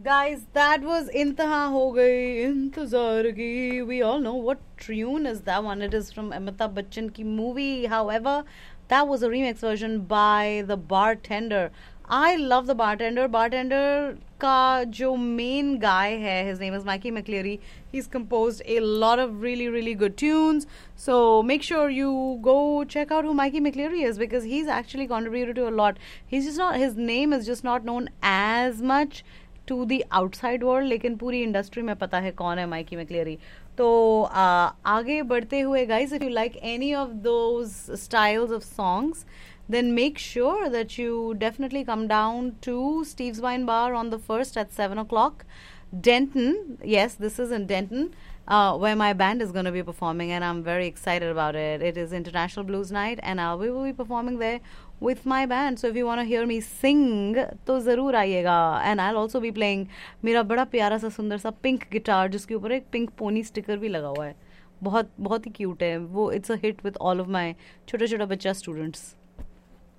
Guys, that was Intaha Ho Gayi Intezar Ki. We all know what tune is that one. It is from Amitabh Bachchan ki movie. However, that was a remix version by The Bartender. I love The Bartender. Bartender का जो main guy है, his name is Mikey McCleary. He's composed a lot of really, really good tunes. So make sure you go check out who Mikey McCleary is because he's actually contributed to a lot. He's just not, his name is just not known as much to the outside world, लेकिन पूरी industry में पता है कौन है Mikey मैक्लेरी. तो आगे बढ़ते हुए guys, if you like any of those styles of songs, then make sure that you definitely come down to Steve's Wine Bar on the 1st at 7 o'clock. Denton, yes, this is in Denton, where my band is going to be performing, and I'm very excited about it. It is International Blues Night, and we will be performing there with my band. So if you want to hear me sing, तो ज़रूर आइएगा. And I'll also be playing मेरा बड़ा प्यारा सा सुंदर सा pink guitar, जिसके ऊपर एक पिंक पोनी स्टिकर भी लगा हुआ है. बहुत बहुत ही क्यूट है वो. It's a hit with all of my छोटा छोटा बच्चा स्टूडेंट्स.